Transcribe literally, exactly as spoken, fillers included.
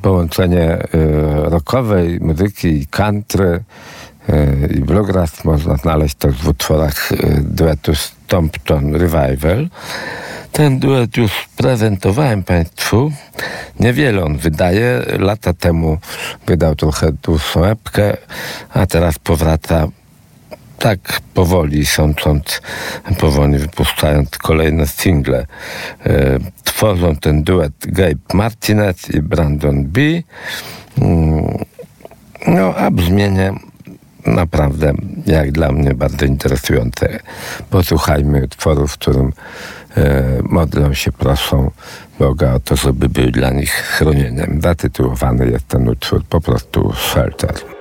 połączenie rockowej muzyki i country i bluegrass można znaleźć to w utworach duetu Stompton Revival. Ten duet już prezentowałem Państwu. Niewiele on wydaje. Lata temu wydał trochę dłuższą epkę, a teraz powraca tak powoli, sącząc, powoli wypuszczając kolejne single. E, tworzą ten duet Gabe Martinez i Brandon B. Mm, no, a brzmienie naprawdę, jak dla mnie, bardzo interesujące. Posłuchajmy utworu, w którym e, modlą się, proszą Boga o to, żeby był dla nich schronieniem. Zatytułowany jest ten utwór po prostu Shelter.